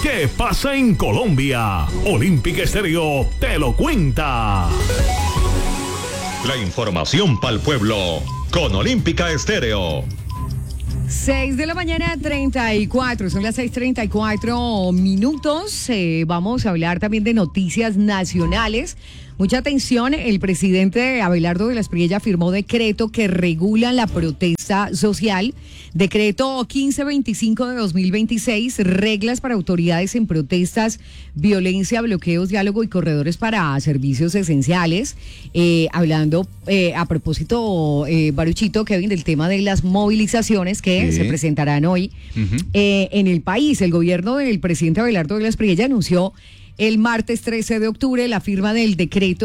¿Qué pasa en Colombia? Olímpica Estéreo te lo cuenta. La información para el pueblo con Olímpica Estéreo. 6 de la mañana, 34, son las 6:34 minutos. Vamos a hablar también de noticias nacionales. Mucha atención, el presidente Abelardo de la Espriella firmó decreto que regula la protesta social. Decreto 1525 de 2026, reglas para autoridades en protestas, violencia, bloqueos, diálogo y corredores para servicios esenciales. Hablando a propósito, Baruchito, Kevin, del tema de las movilizaciones que se presentarán hoy en el país. El gobierno del presidente Abelardo de la Espriella anunció el martes 13 de octubre la firma del decreto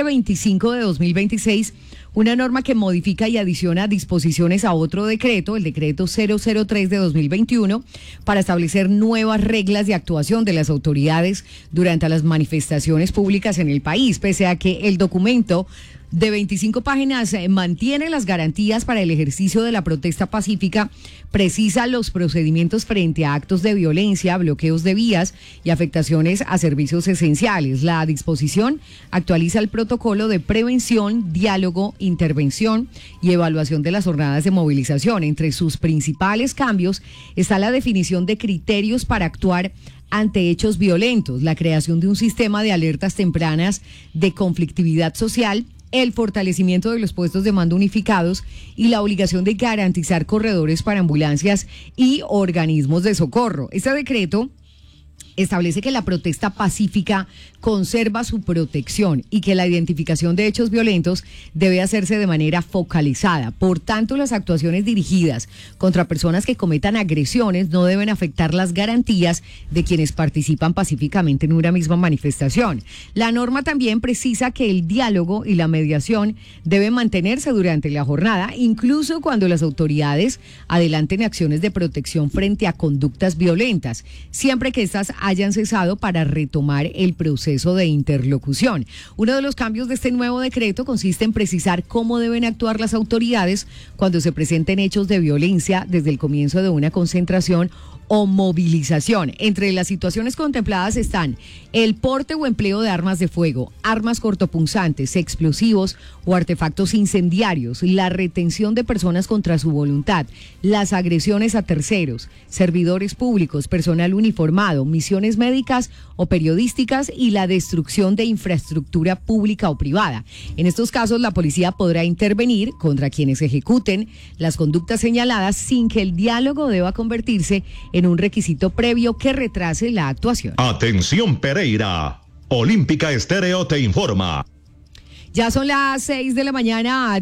1525 de 2026, una norma que modifica y adiciona disposiciones a otro decreto, el decreto 003 de 2021, para establecer nuevas reglas de actuación de las autoridades durante las manifestaciones públicas en el país, pese a que el documento de 25 páginas mantiene las garantías para el ejercicio de la protesta pacífica, precisa los procedimientos frente a actos de violencia, bloqueos de vías y afectaciones a servicios esenciales. La disposición actualiza el protocolo de prevención, diálogo, intervención y evaluación de las jornadas de movilización. Entre sus principales cambios está la definición de criterios para actuar ante hechos violentos, la creación de un sistema de alertas tempranas de conflictividad social, el fortalecimiento de los puestos de mando unificados y la obligación de garantizar corredores para ambulancias y organismos de socorro. Este decreto establece que la protesta pacífica conserva su protección y que la identificación de hechos violentos debe hacerse de manera focalizada. Por tanto, las actuaciones dirigidas contra personas que cometan agresiones no deben afectar las garantías de quienes participan pacíficamente en una misma manifestación. La norma también precisa que el diálogo y la mediación deben mantenerse durante la jornada, incluso cuando las autoridades adelanten acciones de protección frente a conductas violentas, siempre que estas hayan cesado para retomar el proceso de interlocución. Uno de los cambios de este nuevo decreto consiste en precisar cómo deben actuar las autoridades cuando se presenten hechos de violencia desde el comienzo de una concentración o movilización. Entre las situaciones contempladas están el porte o empleo de armas de fuego, armas cortopunzantes, explosivos o artefactos incendiarios, la retención de personas contra su voluntad, las agresiones a terceros, servidores públicos, personal uniformado, misiones médicas o periodísticas y la destrucción de infraestructura pública o privada. En estos casos, la policía podrá intervenir contra quienes ejecuten las conductas señaladas sin que el diálogo deba convertirse en un requisito previo que retrase la actuación. Atención Pereira, Olímpica Estéreo te informa. Ya son las 6 de la mañana,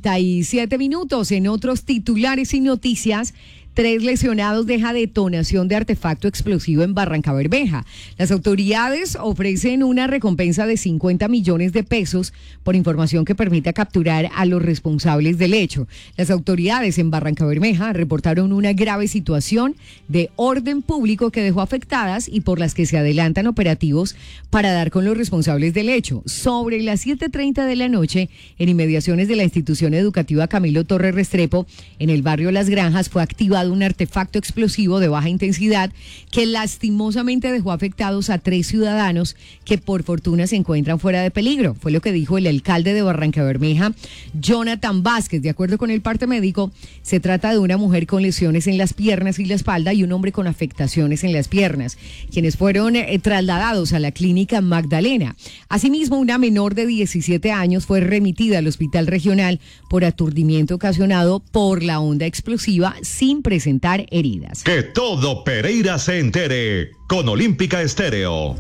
37 minutos. En otros titulares y noticias, 3 lesionados deja detonación de artefacto explosivo en Barrancabermeja. Las autoridades ofrecen una recompensa de 50 millones de pesos por información que permita capturar a los responsables del hecho. Las autoridades en Barrancabermeja reportaron una grave situación de orden público que dejó afectadas y por las que se adelantan operativos para dar con los responsables del hecho. Sobre las 7:30 de la noche, en inmediaciones de la institución educativa Camilo Torres Restrepo, en el barrio Las Granjas, fue activado un artefacto explosivo de baja intensidad que lastimosamente dejó afectados a 3 ciudadanos que por fortuna se encuentran fuera de peligro. Fue lo que dijo el alcalde de Barrancabermeja, Jonathan Vázquez. De acuerdo con el parte médico, se trata de una mujer con lesiones en las piernas y la espalda y un hombre con afectaciones en las piernas, quienes fueron trasladados a la clínica Magdalena. Asimismo, una menor de 17 años fue remitida al hospital regional por aturdimiento ocasionado por la onda explosiva sin presentar heridas. Que todo Pereira se entere con Olímpica Estéreo.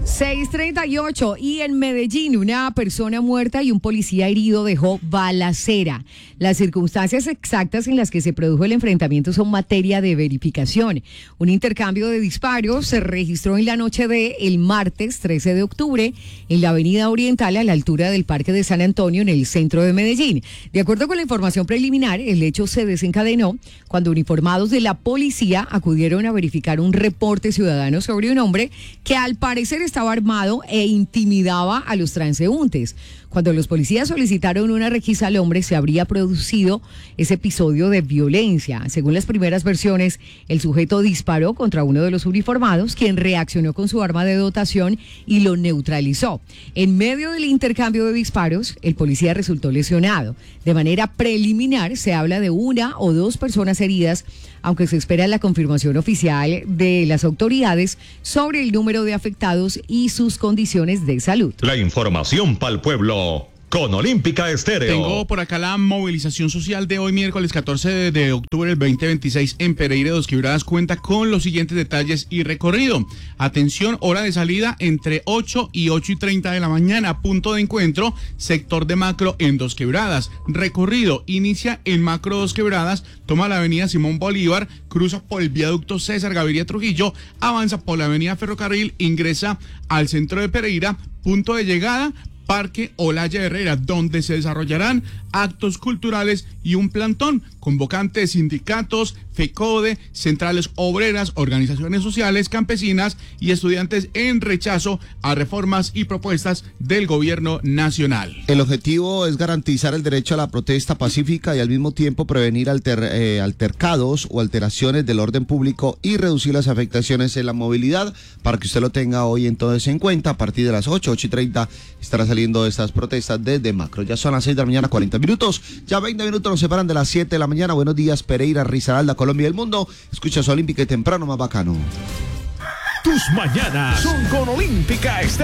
6:38 y en Medellín una persona muerta y un policía herido dejó balacera. Las circunstancias exactas en las que se produjo el enfrentamiento son materia de verificación. Un intercambio de disparos se registró en la noche del martes 13 de octubre en la avenida Oriental a la altura del Parque de San Antonio en el centro de Medellín. De acuerdo con la información preliminar, el hecho se desencadenó cuando uniformados de la policía acudieron a verificar un reporte ciudadano sobre un hombre que al parecer estaba armado e intimidaba a los transeúntes. Cuando los policías solicitaron una requisa al hombre, se habría producido ese episodio de violencia. Según las primeras versiones, el sujeto disparó contra uno de los uniformados, quien reaccionó con su arma de dotación y lo neutralizó. En medio del intercambio de disparos, el policía resultó lesionado. De manera preliminar, se habla de 1 o 2 personas heridas, aunque se espera la confirmación oficial de las autoridades sobre el número de afectados y sus condiciones de salud. La información para el pueblo con Olímpica Estéreo. Tengo por acá la movilización social de hoy, miércoles 14 de octubre del 2026 en Pereira Dos Quebradas. Cuenta con los siguientes detalles y recorrido. Atención, hora de salida entre 8 y 8:30 de la mañana. Punto de encuentro, sector de Macro en Dos Quebradas. Recorrido, inicia en Macro Dos Quebradas, toma la avenida Simón Bolívar, cruza por el viaducto César Gaviria Trujillo, avanza por la avenida Ferrocarril, ingresa al centro de Pereira. Punto de llegada, Parque Olaya Herrera, donde se desarrollarán actos culturales y un plantón. Convocantes, sindicatos, FECODE, centrales obreras, organizaciones sociales, campesinas y estudiantes en rechazo a reformas y propuestas del gobierno nacional. El objetivo es garantizar el derecho a la protesta pacífica y al mismo tiempo prevenir altercados o alteraciones del orden público y reducir las afectaciones en la movilidad. Para que usted lo tenga hoy entonces en cuenta, a partir de las 8:30 estará saliendo estas protestas desde Macro. Ya son las 6 de la mañana, 40 minutos. Ya 20 minutos nos separan de las 7 de la mañana. Buenos días, Pereira, Risaralda, Colombia y el mundo. Escuchas Olímpica y temprano más bacano. Tus mañanas son con Olímpica Estéreo.